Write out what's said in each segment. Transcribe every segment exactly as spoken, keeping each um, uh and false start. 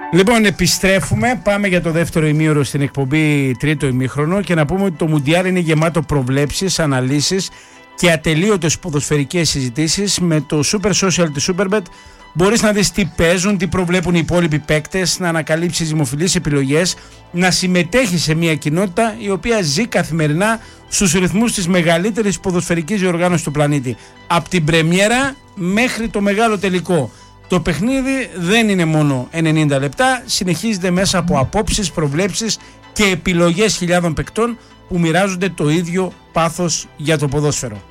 Λοιπόν, επιστρέφουμε. Πάμε για το δεύτερο ημίωρο στην εκπομπή τρίτο ημίχρονο και να πούμε ότι το Μουντιάλ είναι γεμάτο προβλέψεις, αναλύσεις και ατελείωτες ποδοσφαιρικές συζητήσεις. Με το Super Social της Superbet μπορείς να δεις τι παίζουν, τι προβλέπουν οι υπόλοιποι παίκτες, να ανακαλύψεις δημοφιλείς επιλογές, να συμμετέχεις σε μια κοινότητα η οποία ζει καθημερινά στους ρυθμούς της μεγαλύτερης ποδοσφαιρικής διοργάνωσης του πλανήτη. Από την πρεμιέρα μέχρι το μεγάλο τελικό. Το παιχνίδι δεν είναι μόνο ενενήντα λεπτά, συνεχίζεται μέσα από απόψεις, προβλέψεις και επιλογές χιλιάδων παικτών που μοιράζονται το ίδιο πάθος για το ποδόσφαιρο.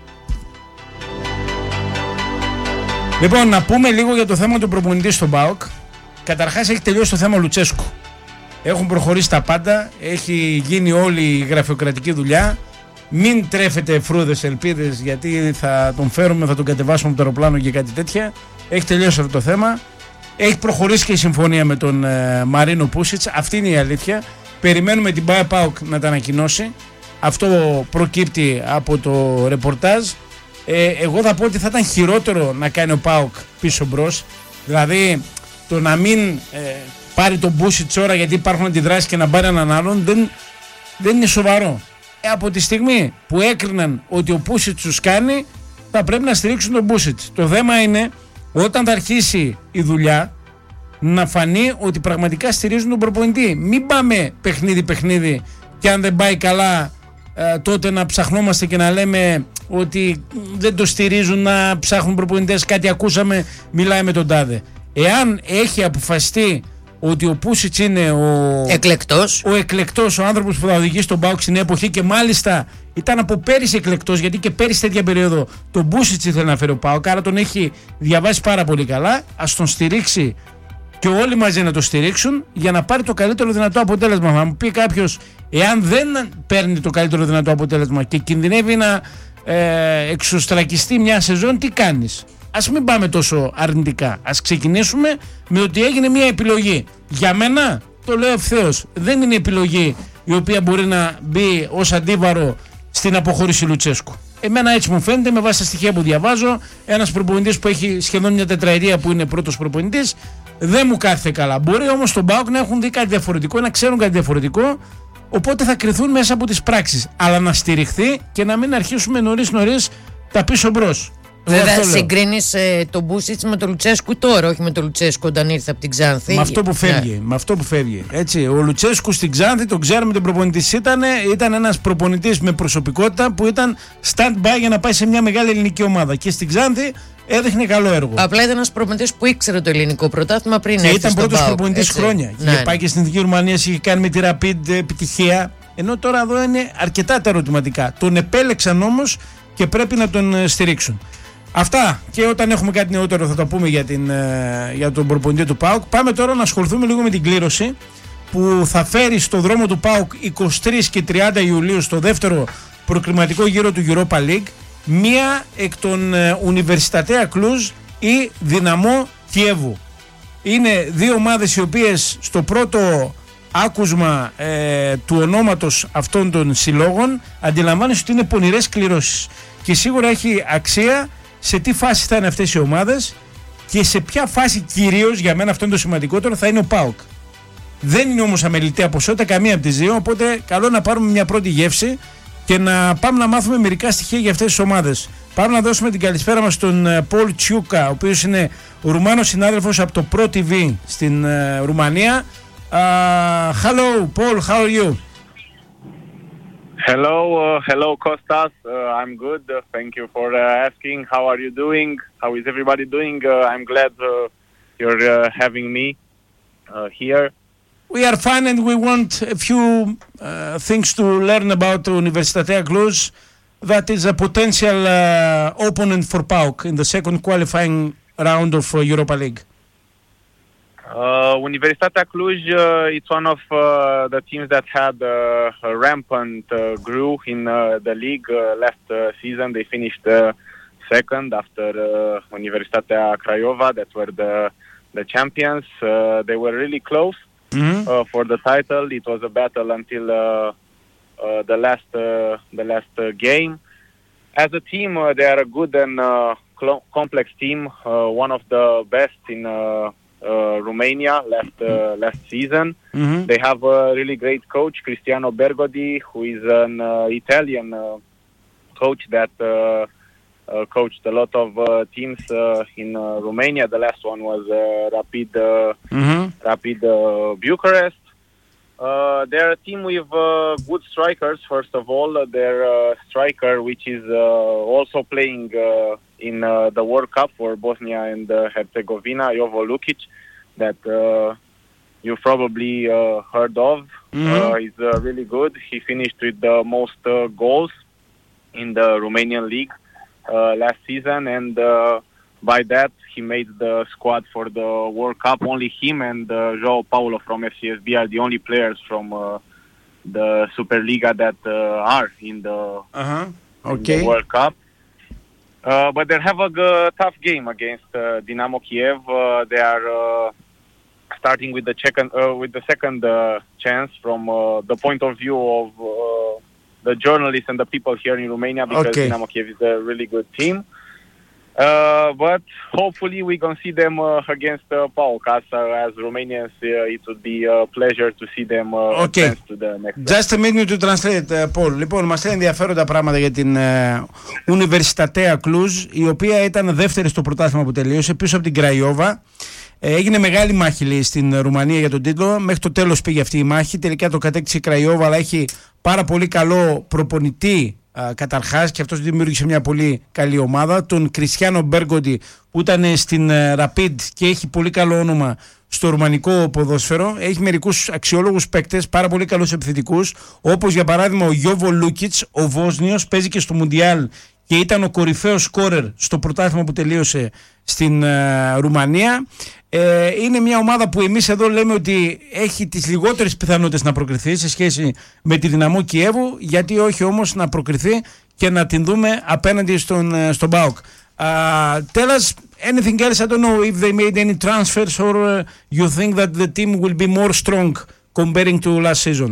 Λοιπόν, να πούμε λίγο για το θέμα του προπονητή στον ΠΑΟΚ. Καταρχάς έχει τελειώσει το θέμα Λουτσέσκου. Έχουν προχωρήσει τα πάντα, έχει γίνει όλη η γραφειοκρατική δουλειά. Μην τρέφετε φρούδες ελπίδες, γιατί θα τον φέρουμε, θα τον κατεβάσουμε από το αεροπλάνο και κάτι τέτοια. Έχει τελειώσει αυτό το θέμα. Έχει προχωρήσει και η συμφωνία με τον ε, Μαρίνο Πούσιτς. Αυτή είναι η αλήθεια. Περιμένουμε την ΠΑΟΚ να τα ανακοινώσει. Αυτό προκύπτει από το ρεπορτάζ. Ε, εγώ θα πω ότι θα ήταν χειρότερο να κάνει ο ΠΑΟΚ πίσω μπρος. Δηλαδή το να μην ε, πάρει τον Πούσιτς ώρα γιατί υπάρχουν αντιδράσεις και να πάρει έναν άλλον δεν, δεν είναι σοβαρό. Ε, από τη στιγμή που έκριναν ότι ο Πούσιτς τους κάνει, θα πρέπει να στηρίξουν τον Πούσιτς. Το θέμα είναι όταν θα αρχίσει η δουλειά να φανεί ότι πραγματικά στηρίζουν τον προπονητή. Μην πάμε παιχνίδι-παιχνίδι και αν δεν πάει καλά ε, τότε να ψαχνόμαστε και να λέμε ότι δεν το στηρίζουν, να ψάχνουν προπονητές, κάτι ακούσαμε, μιλάει με τον τάδε. Εάν έχει αποφασιστεί ότι ο Πούσιτς είναι ο εκλεκτός. ο εκλεκτός, ο άνθρωπος που θα οδηγήσει τον ΠΑΟΚ στην εποχή και μάλιστα ήταν από πέρυσι εκλεκτός, γιατί και πέρυσι τέτοια περίοδο τον Πούσιτς ήθελε να φέρει ο ΠΑΟΚ, άρα τον έχει διαβάσει πάρα πολύ καλά. Ας τον στηρίξει και όλοι μαζί να το στηρίξουν για να πάρει το καλύτερο δυνατό αποτέλεσμα. Θα μου πει κάποιος, εάν δεν παίρνει το καλύτερο δυνατό αποτέλεσμα και κινδυνεύει να ε, εξωστρακιστεί μια σεζόν, τι κάνεις? Ας μην πάμε τόσο αρνητικά. Ας ξεκινήσουμε με ότι έγινε μια επιλογή. Για μένα, το λέω ευθέως, δεν είναι επιλογή η οποία μπορεί να μπει ως αντίβαρο στην αποχώρηση Λουτσέσκου. Εμένα έτσι μου φαίνεται, με βάση τα στοιχεία που διαβάζω. Ένας προπονητής που έχει σχεδόν μια τετραετία που είναι πρώτος προπονητής, δεν μου κάθεται καλά. Μπορεί όμως στον ΠΑΟΚ να έχουν δει κάτι διαφορετικό, να ξέρουν κάτι διαφορετικό, οπότε θα κριθούν μέσα από τις πράξεις. Αλλά να στηριχθεί και να μην αρχίσουμε νωρίς-νωρίς τα πίσω μπρος. Βέβαια, συγκρίνεις ε, τον Πούσιτς με τον Λουτσέσκου τώρα, όχι με τον Λουτσέσκου όταν ήρθε από την Ξάνθη. Με αυτό που φεύγει. Yeah. Με αυτό που φεύγει. Έτσι, ο Λουτσέσκου στην Ξάνθη, τον ξέρουμε, τον προπονητής ήταν, ήταν ένας προπονητής με προσωπικότητα που ήταν stand-by για να πάει σε μια μεγάλη ελληνική ομάδα. Και στην Ξάνθη έδειχνε καλό έργο. Απλά ήταν ένας προπονητής που ήξερε το ελληνικό πρωτάθλημα πριν έρθει. Και ήταν πρώτος προπονητής χρόνια. Ναι, είχε πάει και στην Εθνική Ρουμανία, είχε κάνει με τη Rapid επιτυχία. Ενώ τώρα εδώ είναι αρκετά τα ερωτηματικά. Τον επέλεξαν όμως και πρέπει να τον στηρίξουν. Αυτά, και όταν έχουμε κάτι νεότερο θα το πούμε για, την, για τον προπονητή του ΠΑΟΚ. Πάμε τώρα να ασχοληθούμε λίγο με την κλήρωση που θα φέρει στο δρόμο του ΠΑΟΚ είκοσι τρεις και τριάντα Ιουλίου στο δεύτερο προκριματικό γύρο του Europa League μία εκ των Ουνιβερσιτατέα Κλουζ ή Δυναμό Κιέβου. Είναι δύο ομάδες οι οποίες στο πρώτο άκουσμα ε, του ονόματος αυτών των συλλόγων αντιλαμβάνεσαι ότι είναι πονηρές κληρώσεις και σίγουρα έχει αξία σε τι φάση θα είναι αυτές οι ομάδες και σε ποια φάση κυρίως, για μένα αυτό είναι το σημαντικότερο, θα είναι ο ΠΑΟΚ. Δεν είναι όμως αμεληταία ποσότητα καμία από τις δύο, οπότε καλό να πάρουμε μια πρώτη γεύση και να πάμε να μάθουμε μερικά στοιχεία για αυτές τις ομάδες. Πάμε να δώσουμε την καλησπέρα μας στον Πολ Τσιούκα, ο οποίος είναι Ρουμάνος συνάδελφος από το Pro τι βι στην uh, Ρουμανία. Uh, hello Paul, how are you? Hello, uh, hello Kostas. Uh, I'm good. Uh, thank you for uh, asking. How are you doing? How is everybody doing? Uh, I'm glad uh, you're uh, having me uh, here. We are fine, and we want a few uh, things to learn about Universitatea Cluj. That is a potential uh, opponent for PAOK in the second qualifying round of uh, Europa League. Uh, Universitatea Cluj, uh, it's one of uh, the teams that had uh, a rampant uh, growth in uh, the league uh, last uh, season. They finished uh, second after uh, Universitatea Craiova, that were the the champions. Uh, they were really close mm-hmm. uh, for the title. It was a battle until uh, uh, the last uh, the last uh, game. As a team, uh, they are a good and uh, cl- complex team. Uh, one of the best in. Uh, Uh, Romania last uh, last season. Mm-hmm. They have a really great coach, Cristiano Bergodi, who is an uh, Italian uh, coach that uh, uh, coached a lot of uh, teams uh, in uh, Romania. The last one was uh, Rapid uh, Mm-hmm. Rapid uh, Bucharest. Uh, they're a team with uh, good strikers. First of all, uh, their uh, striker, which is uh, also playing uh, in uh, the World Cup for Bosnia and uh, Herzegovina, Jovo Lukic, that uh, you've probably uh, heard of. Mm-hmm. Uh, he's uh, really good. He finished with the most uh, goals in the Romanian league uh, last season, and uh, by that he made the squad for the World Cup. Only him and uh, João Paulo from F C S B are the only players from uh, the Superliga that uh, are in the, Uh-huh. in Okay. the World Cup. Uh, but they have a g- tough game against uh, Dynamo Kiev. Uh, they are uh, starting with the second, uh, with the second uh, chance from uh, the point of view of uh, the journalists and the people here in Romania, because Okay. Dynamo Kiev is a really good team. Uh, but hopefully we can see them uh, against uh, PAOK. As, uh, as Romanians, uh, it would be a pleasure to see them uh, Okay. advance to the next round. Just a minute to translate, uh, Paul. Λοιπόν, μας λένε ενδιαφέροντα πράγματα για την uh, Universitatea Cluj, η οποία ήταν δεύτερη στο πρωτάθλημα που τελείωσε, πίσω από την Κραϊόβα. Ε, έγινε μεγάλη μάχη, λέει, στην Ρουμανία για τον τίτλο. Μέχρι το τέλος πήγε αυτή η μάχη. Τελικά το κατέκτησε η Κραϊόβα, αλλά έχει πάρα πολύ καλό προπονητή. Uh, καταρχάς, και αυτός δημιούργησε μια πολύ καλή ομάδα, τον Κριστιάνο Μπέργκοντι, που ήταν στην uh, Rapid και έχει πολύ καλό όνομα στο ρουμανικό ποδόσφαιρο. Έχει μερικούς αξιόλογους παίκτες, πάρα πολύ καλούς επιθετικούς, όπως για παράδειγμα ο Γιώβο Λούκιτς, ο Βόσνιος, παίζει και στο Μουντιάλ και ήταν ο κορυφαίος σκόρερ στο πρωτάθλημα που τελείωσε στην uh, Ρουμανία. Ε, είναι μια ομάδα που εμείς εδώ λέμε ότι έχει τις λιγότερες πιθανότητες να προκριθεί σε σχέση με τη Δυναμό Κιέβου, γιατί όχι όμως να προκριθεί και να την δούμε απέναντι στον, στον ΠΑΟΚ. Uh, tell us anything else. I don't know if they made any transfers or uh, you think that the team will be more strong comparing to last season.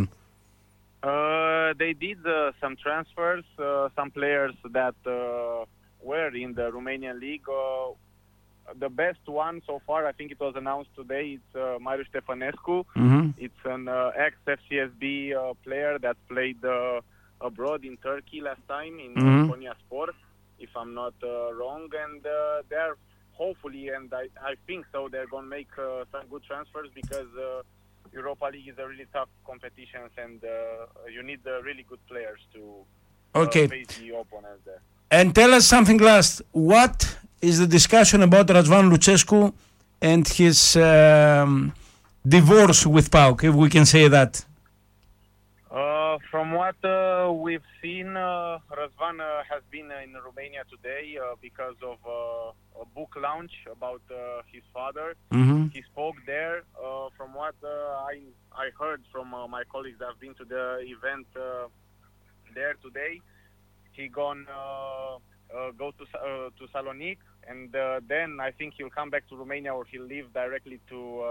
Uh, they did uh, some transfers, uh, some players that uh, were in the Romanian league. Uh, the best one so far, I think it was announced today, it's uh, Marius Stefanescu. Mm-hmm. It's an uh, ex-F C S B uh, player that played uh, abroad in Turkey last time in Mm-hmm. Konya Sport, if I'm not uh, wrong. And uh, they're hopefully, and I, I think so, they're going to make uh, some good transfers, because uh, Europa League is a really tough competition, and uh, you need uh, really good players to uh, Okay. face the opponents there. And tell us something last. What is the discussion about Răzvan Lucescu and his um, divorce with PAOK, if we can say that? Uh, from what uh, we've seen, uh, Răzvan uh, has been in Romania today uh, because of uh, a book launch about uh, his father. Mm-hmm. He spoke there. Uh, from what uh, I I heard from uh, my colleagues that have been to the event uh, there today, he gonna uh, uh, go to uh, to Salonic, and uh, then I think he'll come back to Romania, or he'll leave directly to uh,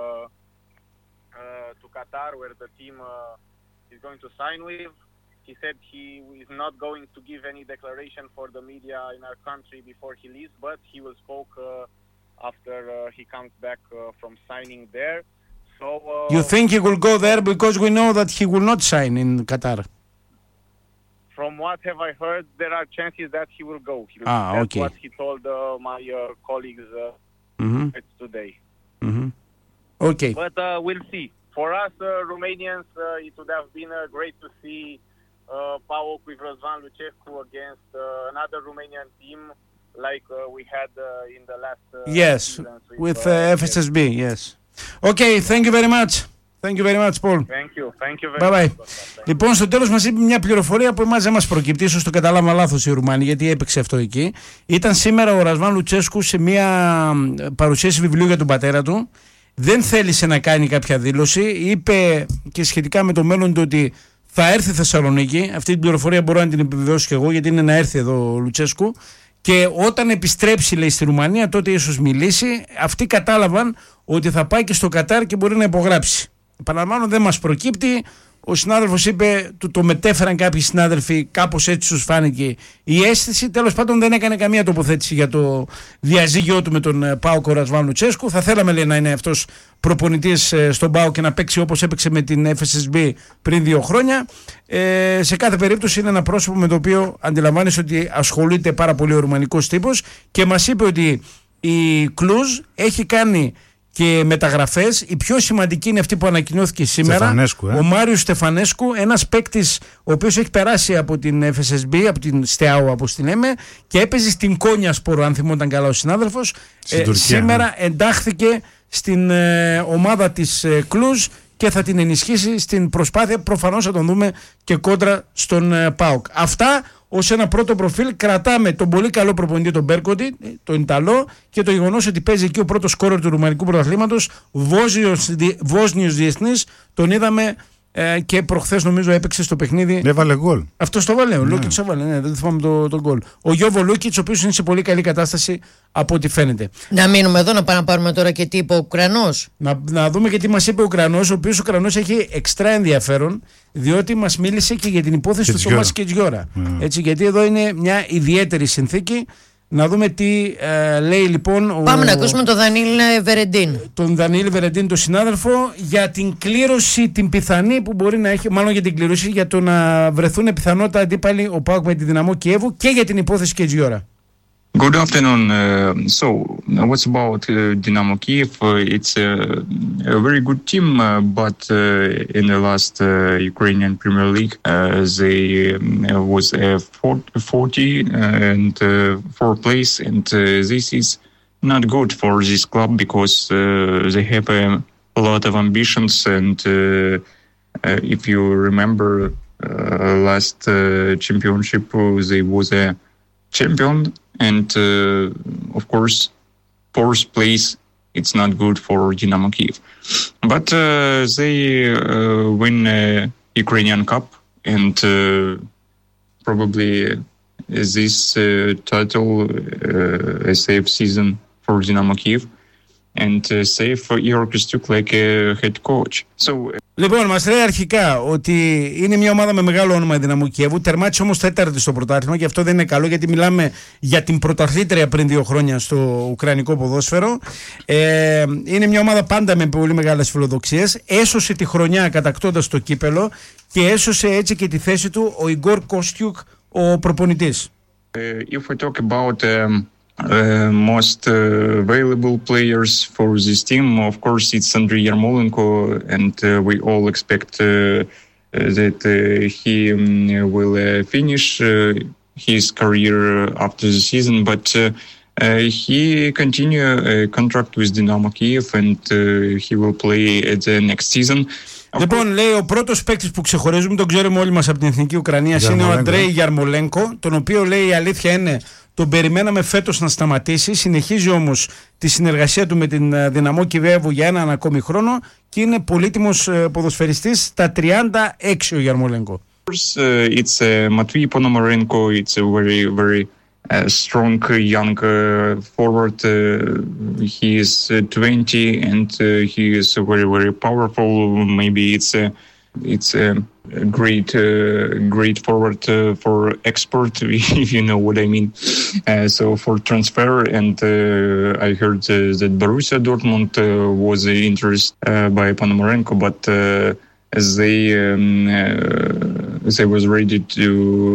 uh, to Qatar, where the team uh, is going to sign with. He said he is not going to give any declaration for the media in our country before he leaves, but he will spoke uh, after uh, he comes back uh, from signing there. So uh, You think he will go there, because we know that he will not sign in Qatar? from what have I heard, there are chances that he will go. He, Ah, that's okay. what he told uh, my uh, colleagues uh, Mm-hmm. today. Mm-hmm. Okay. But uh, we'll see. For us uh, Romanians, uh, it would have been uh, great to see uh, PAOK with Răzvan Lucescu against uh, another Romanian team, like uh, we had uh, in the last uh, Yes, seasons with uh, uh, F S S B, yes. Okay, thank you very much. Thank you very much, Paul. Thank you. Thank you very Bye bye. much. Thank Λοιπόν, στο τέλος μας είπε μια πληροφορία που εμάς δεν μας προκύπτει. Ίσως το καταλάβαμε λάθος οι Ρουμάνοι, γιατί έπαιξε αυτό εκεί. Ήταν σήμερα ο Răzvan Lucescu σε μια παρουσίαση βιβλίου για τον πατέρα του. Δεν θέλησε να κάνει κάποια δήλωση. Είπε και σχετικά με το μέλλον του ότι θα έρθει Θεσσαλονίκη. Αυτή την πληροφορία μπορώ να την επιβεβαιώσω και εγώ, γιατί είναι να έρθει εδώ ο Λουτσέσκου. Και όταν επιστρέψει, λέει, στη Ρουμανία, τότε ίσως μιλήσει. Αυτοί κατάλαβαν ότι θα πάει και στο Κατάρ και μπορεί να υπογράψει. Επαναλαμβάνω, δεν μας προκύπτει. ο συνάδελφος είπε, του το μετέφεραν κάποιοι συνάδελφοι, κάπως έτσι τους φάνηκε η αίσθηση. Τέλος πάντων δεν έκανε καμία τοποθέτηση για το διαζύγιο του με τον ΠΑΟΚ ο Ρασβάν Λουτσέσκου. Θα θέλαμε, λέει, να είναι αυτός προπονητής στον ΠΑΟΚ και να παίξει όπως έπαιξε με την εφ ες ες μπι πριν δύο χρόνια. Ε, σε κάθε περίπτωση είναι ένα πρόσωπο με το οποίο αντιλαμβάνεσαι ότι ασχολείται πάρα πολύ ο ρουμανικός τύπος και μας είπε ότι η Κλουζ έχει κάνει και μεταγραφές. Η πιο σημαντική είναι αυτή που ανακοινώθηκε σήμερα. Ε? Ο Μάριος Στεφανέσκου, ένας παίκτης ο οποίος έχει περάσει από την εφ ες ες μπι, από την Στεάου όπως την λέμε, και έπαιζε στην Κόνια Σπορ, αν θυμόταν καλά ο συνάδελφος. Ε, Τουρκία, σήμερα ναι. εντάχθηκε στην ε, ομάδα της ε, Κλουζ και θα την ενισχύσει στην προσπάθεια. Προφανώς θα τον δούμε και κόντρα στον ε, ΠΑΟΚ. Αυτά ως ένα πρώτο προφίλ. Κρατάμε τον πολύ καλό προπονητή τον Μπέρκοντι, τον Ιταλό, και το γεγονός ότι παίζει εκεί ο πρώτος σκόρερ του ρουμανικού πρωταθλήματος, Βόσνιος διεθνής. Τον είδαμε ε, και προχθές νομίζω έπαιξε στο παιχνίδι. Έβαλε γκολ. Αυτό το βάλε. Ο ναι. Λούκιτς έβαλε. Ναι, δεν θυμάμαι τον το γκολ. Ο Γιώβο Λούκιτς, ο οποίος είναι σε πολύ καλή κατάσταση από ό,τι φαίνεται. Να μείνουμε εδώ, να πάμε να πάρουμε τώρα και τι είπε ο Ουκρανός. Να, να δούμε και τι μας είπε ο Ουκρανός, ο οποίος ο Ουκρανός έχει εξτρά ενδιαφέρον, διότι μας μίλησε και για την υπόθεση του Τομάς Κετζιόρα. Mm. Έτσι, γιατί εδώ είναι μια ιδιαίτερη συνθήκη. Να δούμε τι ε, λέει λοιπόν. Πάμε ο, να ακούσουμε τον Δανίλ Βερεντίν. Τον Δανίλ Βερεντίν, τον συνάδελφο, για την κλήρωση, την πιθανή που μπορεί να έχει, μάλλον για την κλήρωση, για το να βρεθούν πιθανότητα αντίπαλοι ο ΠΑΟΚ με τη Δυναμό Κιέβου και για την υπόθεση Κετζιόρα. Good afternoon. Uh, so, what's about uh, Dynamo Kiev? Uh, it's a, a very good team, uh, but uh, in the last uh, Ukrainian Premier League, uh, they uh, was uh, forty and uh, fourth place, and uh, this is not good for this club because uh, they have a, a lot of ambitions. And uh, uh, if you remember, uh, last uh, championship, uh, they was a champion. And uh, of course, fourth place, it's not good for Dynamo Kiev. But uh, they uh, win a Ukrainian Cup, and uh, probably this uh, title uh, a safe season for Dynamo Kiev, and uh, safe for Igor Kostyuk like a head coach. So. Λοιπόν, μας λέει αρχικά ότι είναι μια ομάδα με μεγάλο όνομα η Δυναμό Κιέβου. Τερμάτισε όμως τέταρτη στο πρωτάθλημα και αυτό δεν είναι καλό, γιατί μιλάμε για την πρωταθλήτρια πριν δύο χρόνια στο ουκρανικό ποδόσφαιρο. Ε, είναι μια ομάδα πάντα με πολύ μεγάλες φιλοδοξίες. Έσωσε τη χρονιά κατακτώντας το κύπελο και έσωσε έτσι και τη θέση του ο Ιγκόρ Κόστιουκ, ο προπονητής. Uh, if we talk about um... Uh, most uh, valuable players for this team, of course, it's Andriy Yarmolenko, and uh, we all expect uh, that uh, he um, will uh, finish uh, his career after the season, but uh, uh, he continue a contract with Dynamo Kiev, and uh, he will play at the next season. Λοιπόν, λέει, ο πρώτος παίκτης που ξεχωρίζουμε, τον ξέρουμε όλοι μας από την Εθνική Ουκρανία, είναι ο Αντρέι Γιαρμολένκο, τον οποίο, λέει, η αλήθεια είναι τον περιμέναμε φέτος να σταματήσει. Συνεχίζει όμως τη συνεργασία του με την Δυναμό Κιέβου για έναν ακόμη χρόνο και είναι πολύτιμος ποδοσφαιριστής στα τριάντα έξι ο Γιαρμολένκο. Uh, it's uh, Matvey Ponomarenko. It's a very, very uh, strong young uh, forward. Uh, he is uh, twenty and uh, he is very, very powerful. Maybe it's a, it's a great, uh, great forward uh, for export, if you know what I mean. Uh, so for transfer, and uh, I heard uh, that Borussia Dortmund uh, was interested uh, by Ponomarenko, but uh, they um, uh, they was ready to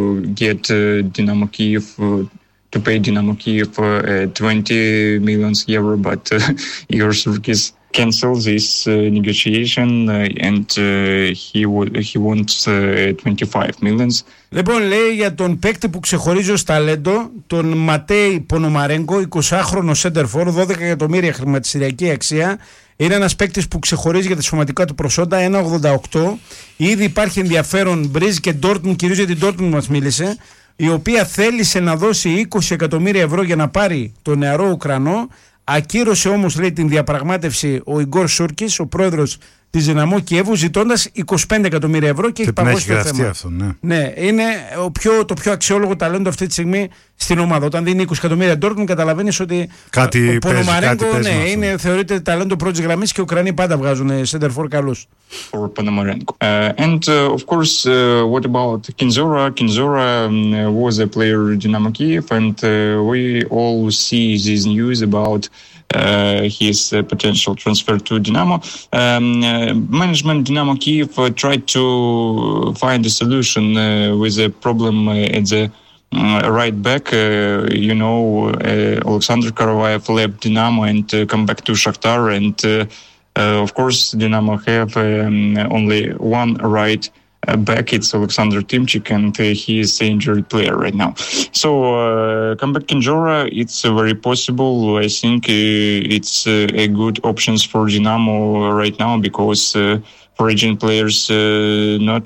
get uh, Dynamo Kiev uh, to pay Dynamo Kiev uh, twenty million euro, but uh, Igor Surkis cancel this uh, negotiation uh, and uh, he would he wants uh, twenty-five millions. Λοιπόν, λέει για τον παίκτη που ξεχωρίζει ως ταλέντο, τον Ματέι Πονομαρέγκο, εικοσάχρονο σέντερφορ, δώδεκα εκατομμύρια χρηματιστηριακή αξία. Είναι ένας παίκτης που ξεχωρίζει για τα σωματικά του προσόντα, ένα ογδόντα οκτώ. Ήδη υπάρχει ενδιαφέρον, Μπρίζ και Ντόρτμουντ, κυρίως για την Ντόρτμουντ μας μίλησε, η οποία θέλησε να δώσει είκοσι εκατομμύρια ευρώ για να πάρει τον νεαρό Ουκρανό. Ακύρωσε όμως, λέει, την διαπραγμάτευση ο Ιγκόρ Σούρκης, ο πρόεδρος της Δυναμό Κιέβου, ζητώντας είκοσι πέντε εκατομμύρια ευρώ και έχει παγώσει το θέμα. Αυτό, ναι. Ναι, είναι ο πιο, το πιο αξιόλογο ταλέντο αυτή τη στιγμή στην ομάδα. Όταν δίνει είκοσι εκατομμύρια Dortmund, καταλαβαίνεις ότι κάτι ο Πονομαρέγκο παίζει, ναι, είναι, θεωρείται ταλέντο πρώτης γραμμής και οι Ουκρανοί πάντα βγάζουν center for καλούς. For Ponomarenko. Uh, and uh, of course, uh, what about Kinzora? Kinzora um, was a player in Dynamo Kyiv, and uh, we all see this news about uh, his uh, potential transfer to Dynamo. Um, uh, management Dynamo Kyiv uh, tried to find a solution uh, with a problem uh, at the uh, right back. Uh, you know, uh, Alexander Karavayev left Dynamo and uh, come back to Shakhtar, and uh, Uh, of course, Dynamo have um, only one right uh, back. It's Alexander Timchik, and uh, he is an injured player right now. So, uh, comeback Kinjora, it's uh, very possible. I think uh, it's uh, a good options for Dynamo right now because uh, foreign players uh, not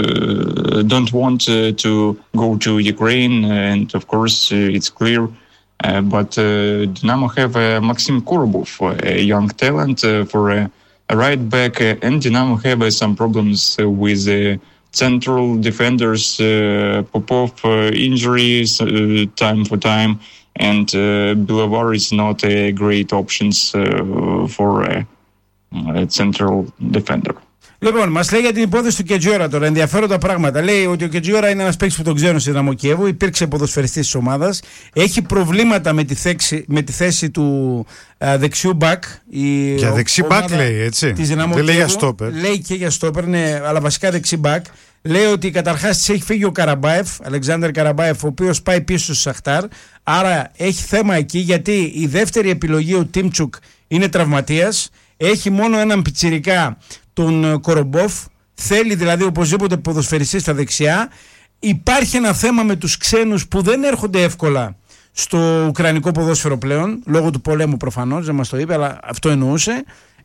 uh, don't want uh, to go to Ukraine, and of course, uh, it's clear. Uh, but uh, Dynamo have uh, Maxim Korobov, a young talent uh, for a, a right back, uh, and Dynamo have uh, some problems uh, with uh, central defenders, uh, Popov uh, injuries uh, time for time, and uh, Bilovar is not a great options uh, for a, a central defender. Λοιπόν, μας λέει για την υπόθεση του Κετζιόρα τώρα, ενδιαφέροντα πράγματα. Λέει ότι ο Κετζιόρα είναι ένας παίκτης που τον ξέρουν στη Δυναμό Κιέβου, υπήρξε ποδοσφαιριστής της ομάδας, έχει προβλήματα με τη θέση, με τη θέση του α, δεξιού μπακ. Η για δεξί μπακ λέει, έτσι. Δεν λέει για στόπερ. Λέει και για στόπερ, ναι, αλλά βασικά δεξί μπακ. Λέει ότι καταρχάς της έχει φύγει ο Καραμπάεφ, Αλεξάνδρ Καραμπάεφ, ο οποίος πάει πίσω στο Σαχτάρ. Άρα έχει θέμα εκεί, γιατί η δεύτερη επιλογή, ο Τίμτσουκ, είναι τραυματίας. Έχει μόνο έναν πιτσιρικά, τον Κορομπόφ, θέλει δηλαδή οπωσδήποτε ποδοσφαιριστή στα δεξιά. Υπάρχει ένα θέμα με τους ξένους που δεν έρχονται εύκολα στο ουκρανικό ποδόσφαιρο πλέον, λόγω του πολέμου προφανώς, δεν μας το είπε, αλλά αυτό εννοούσε.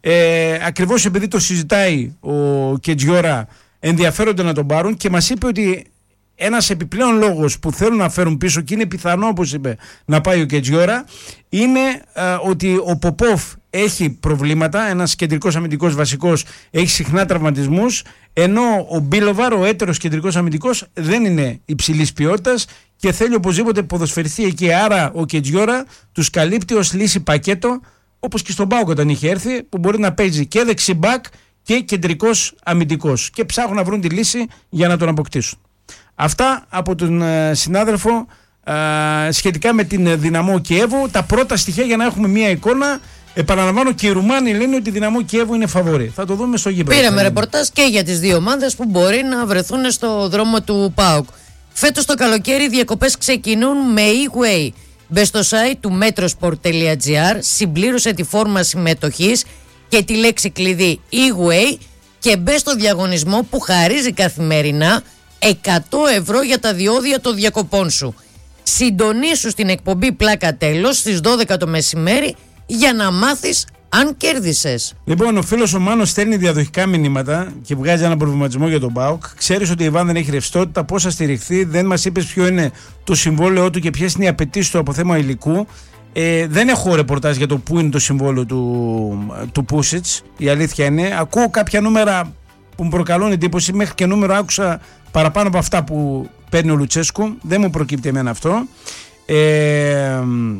Ε, ακριβώς επειδή το συζητάει ο Κετζιόρα, ενδιαφέρονται να τον πάρουν και μας είπε ότι ένας επιπλέον λόγος που θέλουν να φέρουν πίσω, και είναι πιθανό, όπως είπε, να πάει ο Κετζιόρα, είναι α, ότι ο Ποπόφ έχει προβλήματα, ένας κεντρικός αμυντικός βασικός έχει συχνά τραυματισμούς, ενώ ο Μπίλοβαρ, ο έτερος κεντρικός αμυντικός, δεν είναι υψηλής ποιότητας και θέλει οπωσδήποτε ποδοσφαιριστή εκεί. Άρα ο Κετζιόρα τους καλύπτει ως λύση πακέτο, όπως και στον ΠΑΟΚ όταν είχε έρθει, που μπορεί να παίζει και δεξιμπάκ και κεντρικός αμυντικός, και ψάχνουν να βρουν τη λύση για να τον αποκτήσουν. Αυτά από τον ε, συνάδελφο ε, σχετικά με την Δυναμό Κιέβου. Τα πρώτα στοιχεία για να έχουμε μια εικόνα. Επαναλαμβάνω, και οι Ρουμάνοι λένε ότι η Δυναμό Κιέβου είναι φαβορή. Θα το δούμε στο γήπεδο. Πήραμε ρεπορτάζ και για τις δύο ομάδες που μπορεί να βρεθούν στο δρόμο του ΠΑΟΚ. Φέτος το καλοκαίρι οι διακοπές ξεκινούν με e-way. Μπες στο site του metrosport τελεία gr, συμπλήρωσε τη φόρμα συμμετοχής και τη λέξη κλειδί e-way και μπες στο διαγωνισμό που χαρίζει καθημερινά εκατό ευρώ για τα διόδια των διακοπών σου. Συντονίσου στην εκπομπή Πλάκα Τέλος στις δώδεκα το μεσημέρι για να μάθεις αν κέρδισες. Λοιπόν, ο φίλος ο Μάνος στέλνει διαδοχικά μηνύματα και βγάζει ένα προβληματισμό για τον ΠΑΟΚ. Ξέρεις ότι η Ιβάν δεν έχει ρευστότητα, πώς θα στηριχθεί, δεν μας είπες ποιο είναι το συμβόλαιό του και ποιες είναι οι απαιτήσεις του από θέμα υλικού. Ε, δεν έχω ρεπορτάζ για το πού είναι το συμβόλαιο του, του Πούσιτς, η αλήθεια είναι. Ακούω κάποια νούμερα που μου προκαλούν εντύπωση, μέχρι και νούμερο άκουσα παραπάνω από αυτά που παίρνει ο Λουτσέσκου. Δεν μου προκύπτει εμένα αυτό. Ε,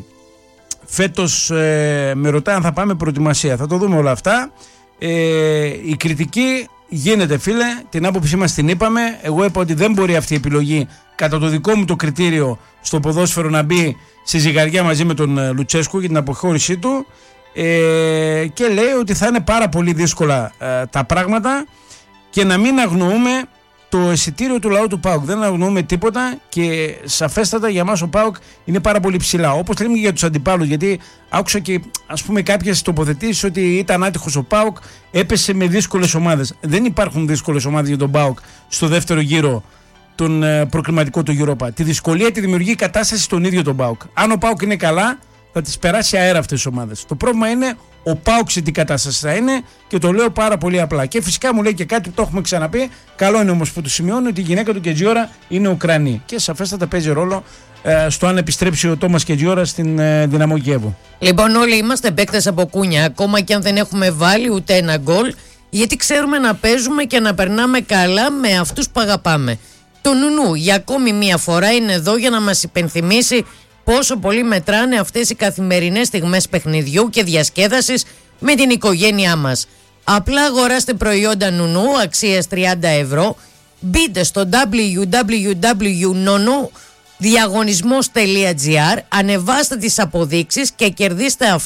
φέτος ε, με ρωτάει αν θα πάμε προετοιμασία. Θα το δούμε όλα αυτά. Ε, η κριτική γίνεται, φίλε, την άποψή μας την είπαμε. Εγώ είπα ότι δεν μπορεί αυτή η επιλογή, κατά το δικό μου το κριτήριο, στο ποδόσφαιρο να μπει στη ζυγαριά μαζί με τον Λουτσέσκου για την αποχώρησή του. Ε, και λέει ότι θα είναι πάρα πολύ δύσκολα ε, τα πράγματα και να μην αγνοούμε το εισιτήριο του λαού του ΠΑΟΚ. Δεν αγνοούμε τίποτα και σαφέστατα για μας ο ΠΑΟΚ είναι πάρα πολύ ψηλά. Όπως λέμε και για τους αντιπάλους, γιατί άκουσα και ας πούμε κάποιες τοποθετήσεις ότι ήταν άτυχος ο ΠΑΟΚ, έπεσε με δύσκολες ομάδες. Δεν υπάρχουν δύσκολες ομάδες για τον ΠΑΟΚ στο δεύτερο γύρο, τον ε, προκριματικό του Europa. Τη δυσκολία τη δημιουργεί η κατάσταση στον ίδιο τον ΠΑΟΚ. Αν ο ΠΑΟΚ είναι καλά, θα τις περάσει αέρα αυτές τις ομάδες. Το πρόβλημα είναι ο ΠΑΟΚ σε τι κατάσταση θα είναι, και το λέω πάρα πολύ απλά. Και φυσικά μου λέει και κάτι που το έχουμε ξαναπεί. Καλό είναι όμως που του σημειώνει ότι η γυναίκα του Κετζιόρα είναι Ουκρανή. Και σαφέστατα παίζει ρόλο ε, στο αν επιστρέψει ο Τόμας Κετζιόρα στην ε, Δυναμό Κιέβου. Λοιπόν, όλοι είμαστε παίκτες από κούνια. Ακόμα και αν δεν έχουμε βάλει ούτε ένα γκολ, γιατί ξέρουμε να παίζουμε και να περνάμε καλά με αυτούς που αγαπάμε. Το Νουνού για ακόμη μία φορά είναι εδώ για να μας υπενθυμίσει πόσο πολύ μετράνε αυτές οι καθημερινές στιγμές παιχνιδιού και διασκέδασης με την οικογένειά μας. Απλά αγοράστε προϊόντα Νουνού αξίας τριάντα ευρώ, μπείτε στο double-u double-u double-u τελεία nono διαγωνισμός τελεία gr, ανεβάστε τις αποδείξεις και κερδίστε αυτό